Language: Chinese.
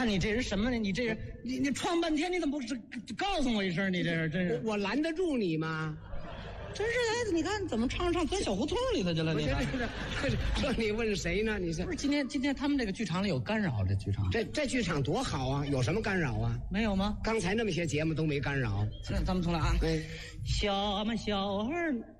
看你这人什么呢？你这人，你唱半天，你怎么不是告诉我一声？你这人真是， 我拦得住你吗？ 真是哎，你看怎么唱钻小胡同里头去了？你看， 这你问谁呢？你是不是今天他们这个剧场里有干扰？这剧场这剧场多好啊！有什么干扰啊？ 没有吗？ 刚才那么些节目都没干扰。 咱们重来啊！ 哎， 小儿